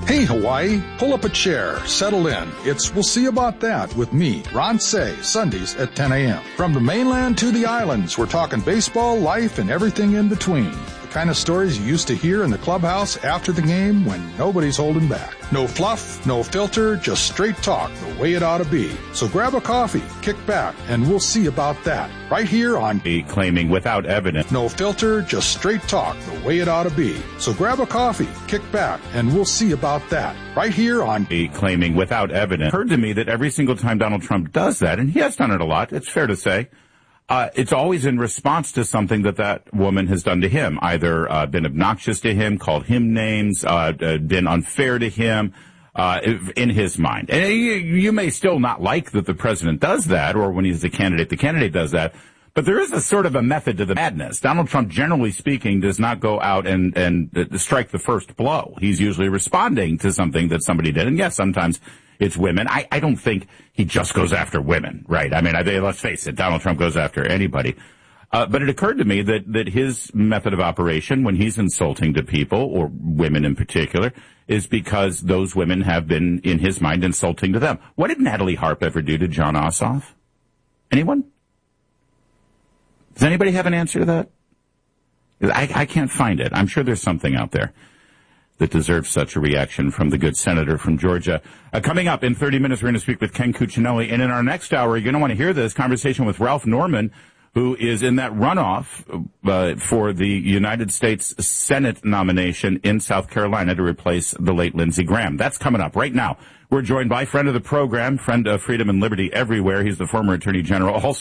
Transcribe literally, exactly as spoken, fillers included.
Hey, Hawaii, pull up a chair, settle in. It's We'll See About That with me, Ron Say, Sundays at ten a.m. From the mainland to the islands, we're talking baseball, life, and everything in between. The kind of stories you used to hear in the clubhouse after the game when nobody's holding back. No fluff, no filter, just straight talk the way it ought to be. So grab a coffee, kick back, and we'll see about that. Right here on Be claiming without evidence. No filter, just straight talk the way it ought to be. So grab a coffee, kick back, and we'll see about that. Right here on Be claiming without evidence. It occurred to me that every single time Donald Trump does that, and he has done it a lot, it's fair to say, uh, it's always in response to something that that woman has done to him. Either uh, been obnoxious to him, called him names, uh, uh, been unfair to him. Uh, in his mind. And you, you may still not like that the president does that, or when he's the candidate, the candidate does that. But there is a sort of a method to the madness. Donald Trump, generally speaking, does not go out and, and uh, strike the first blow. He's usually responding to something that somebody did. And yes, sometimes it's women. I, I don't think he just goes after women, right? I mean, I, let's face it, Donald Trump goes after anybody. Uh, but it occurred to me that, that his method of operation when he's insulting to people, or women in particular, is because those women have been, in his mind, insulting to them. What did Natalie Harp ever do to Jon Ossoff? Anyone? Does anybody have an answer to that? I, I can't find it. I'm sure there's something out there that deserves such a reaction from the good senator from Georgia. Uh, coming up in thirty minutes, we're going to speak with Ken Cuccinelli. And in our next hour, you're going to want to hear this conversation with Ralph Norman, who is in that runoff uh, for the United States Senate nomination in South Carolina to replace the late Lindsey Graham. That's coming up right now. We're joined by friend of the program, friend of freedom and liberty everywhere. He's the former Attorney General, also